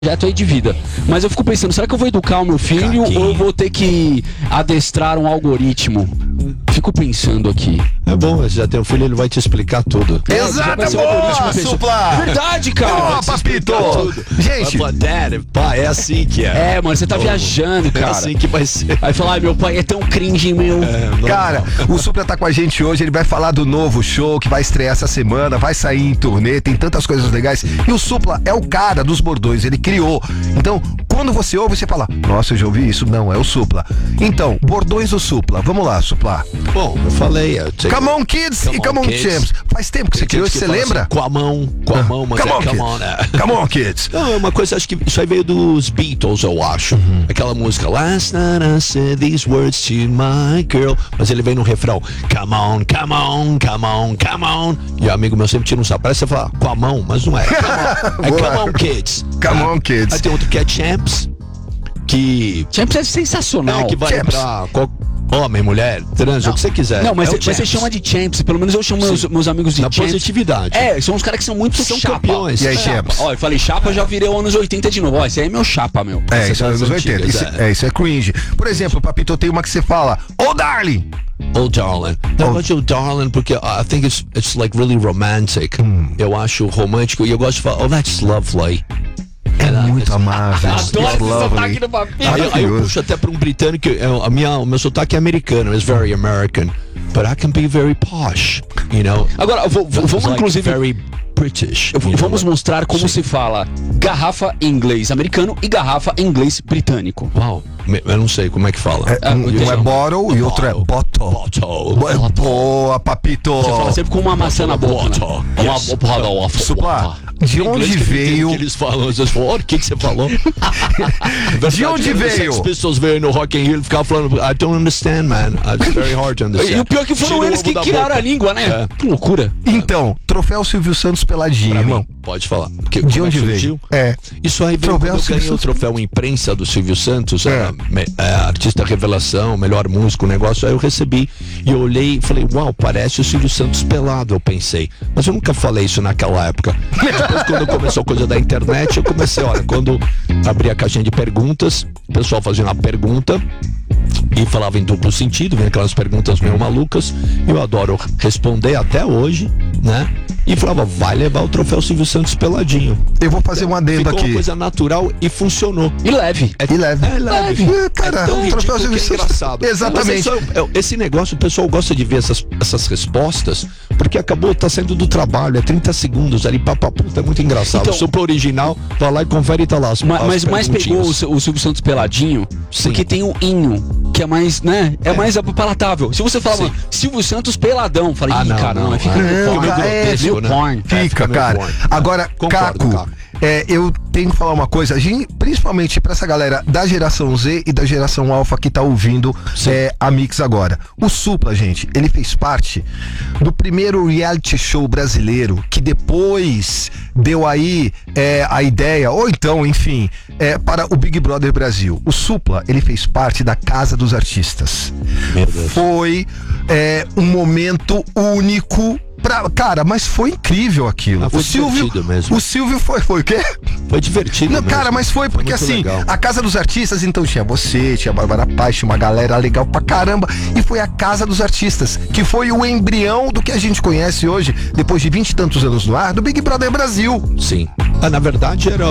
projeto aí de vida. Mas eu fico pensando, será que eu vou educar o meu filho ou eu vou ter que adestrar um algoritmo? Fico pensando aqui. É bom, você já tem um filho, ele vai te explicar tudo. Exato, boa, Supla! Verdade, cara. Ó, papito! Gente, Pai, é assim que é. É, mano, você tá viajando, cara. É assim que vai ser. Aí falar, meu pai é tão cringe, meu. cara, o Supla tá com a gente hoje, ele vai falar do novo show que vai estrear essa semana, vai sair em turnê, tem tantas coisas legais. E o Supla é o cara dos bordões, ele criou. Então, quando você ouve, você fala, nossa, eu já ouvi isso. Não, é o Supla. Então, bordões do Supla. Vamos lá, Supla. Bom, eu falei. Come on, kids e come on, champs. Faz tempo que você criou isso, você lembra? Assim, com a mão, mas come on, come kids. on, né? Come on, kids. Não, é uma coisa, acho que isso aí veio dos Beatles, eu acho. Aquela música, Last night I said these words to my girl. Mas ele vem no refrão, come on, come on, come on, come on. E o amigo meu sempre tira um sapo. Parece você falar com a mão, mas não é. Come on, é come on, kids. Come on, kids. Aí tem outro que é Champs, que... Champs é sensacional. É, que vai Champs. pra... Homem, mulher, trans, o que você quiser. Não, mas é o você Champs. chama de Champs, pelo menos eu chamo meus amigos de Na Champs. positividade. É, são uns caras que são muito São chapa. campeões. E aí, Chapa. Champs? Ó, eu falei chapa, já virei anos 80 de novo. Ó, esse aí é meu chapa, meu. É, Essas isso é anos são 80. antigas, Isso é cringe. Por exemplo, Papito, tem uma que você fala, oh, darling! Oh, darling. Eu gosto de darling porque I think it's like really romantic. Eu acho romântico e eu gosto de falar, oh, that's lovely. É muito amável. Adoro esse sotaque lovely. do papel. Aí eu Maravilhoso. puxo até para um britânico, o meu sotaque é americano, it's very American, but I can be very posh, you know. Agora, vamos It's like inclusive... very British. Vamos mostrar como se fala garrafa em inglês americano e garrafa em inglês britânico. Uau, eu não sei como é que fala. Um é bottle e outro é bottle. Bottle. Boa, Papito! Você fala sempre com uma maçã na boca. Né? Yes. Supla, de onde veio... Que eles falam, às vezes, o que você falou? De onde veio? As pessoas veio no Rock in Rio e ficavam falando, I don't understand, man. It's very hard to understand. E o pior é que foram Tira o eles ovo que da criaram boca. a língua, né? É. Que loucura. Então, troféu Silvio Santos peladinho, Pra irmão. mim, pode falar. Porque, De como onde é que veio? surgiu? É. Isso aí veio Troféu quando eu Silvio ganhei o Santos. troféu imprensa do Silvio Santos, artista revelação, melhor músico, negócio. Aí eu recebi e eu olhei e falei, uau, parece o Silvio Santos pelado, eu pensei. Mas eu nunca falei isso naquela época. Depois, quando começou a coisa da internet, eu comecei, olha, quando abri a caixinha de perguntas, o pessoal fazia uma pergunta e falava em duplo sentido, vem aquelas perguntas meio malucas, e eu adoro responder até hoje, né? E falava, vai levar o troféu Silvio Santos peladinho. Eu vou fazer um adendo Ficou aqui. uma coisa natural e funcionou. E leve. E leve. É leve. Cara, tão o ridículo troféu que Silvio é Santos. engraçado. Exatamente. Mas esse negócio, o pessoal gosta de ver essas respostas, porque acabou, tá saindo do trabalho, é 30 segundos ali, papaputa, é muito engraçado. Então, o supla original, vai lá e confere e tá lá. Mas mais pegou o Silvio Santos peladinho, Sim. porque tem o inho, que é mais, né? É mais palatável. Se você falar, Sim. mano, Silvio Santos peladão, falei, Ah, ih, não, caramba, não, fica é. meio Não, porn. cara, é Meio grotesco, né? porn. Fica, meio cara. porn. Agora, Concordo, Caco, eu tenho que falar uma coisa, principalmente pra essa galera da geração Z e da geração Alpha que tá ouvindo a Mix agora. O Supla, gente, ele fez parte do primeiro reality show brasileiro que depois deu aí a ideia, ou então, enfim, para o Big Brother Brasil. O Supla, ele fez parte da Casa dos Artistas. Meu Deus. Foi um momento único. Cara, mas foi incrível aquilo. Foi o Silvio divertido mesmo. O Silvio foi o quê? Foi divertido Não, mesmo. cara, mas foi porque muito assim, legal. a Casa dos Artistas, então tinha você, tinha a Bárbara Paz, tinha uma galera legal pra caramba, e foi a Casa dos Artistas, que foi o embrião do que a gente conhece hoje, depois de 20 e tantos anos no ar, do Big Brother Brasil. Sim. Na verdade, era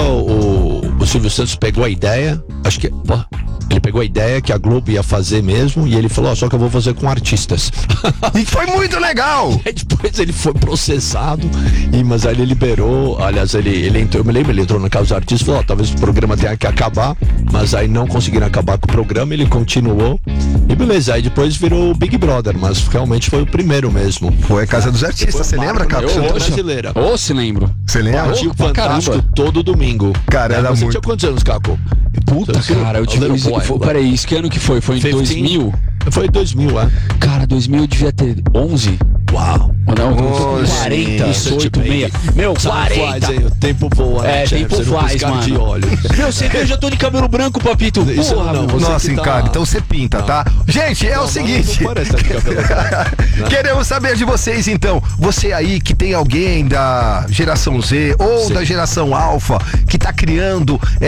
o Silvio Santos pegou a ideia, acho que... Ele pegou a ideia que a Globo ia fazer mesmo e ele falou, só que eu vou fazer com artistas. E foi muito legal! Aí depois ele foi processado, mas aí ele liberou, aliás, ele entrou, eu me lembro, ele entrou na Casa dos Artistas e falou, talvez o programa tenha que acabar, mas aí não conseguiram acabar com o programa, ele continuou, e beleza, aí depois virou o Big Brother, mas realmente foi o primeiro mesmo. Foi a Casa dos Artistas, você lembra, Caco? Brasileira. Ô, se lembro. Você lembra? Tinha o pra Fantástico caramba. todo domingo. Cara, era Você muito. tinha quantos anos, Caco? Puta, cara, eu tive... Peraí, isso que ano que foi? Foi em 15? 2000? Foi em 2000, Cara, 2000 eu devia ter 11. Uau. Não, eu tô com Ô, 40, gente, 18, meia. Meu, Sabe, 40. faz aí, o tempo voa, né, Tempo Champs? faz, Piscar mano. de olho. Meu, você vê, eu já tô de cabelo branco, papito. Isso Porra, não, meu. você Nossa, que tá- cara, então você pinta, tá? Gente, é o seguinte. Não parece de cabelo branco. Queremos saber de vocês, então. Você aí que tem alguém da geração Z ou Sim. da geração Alpha que tá criando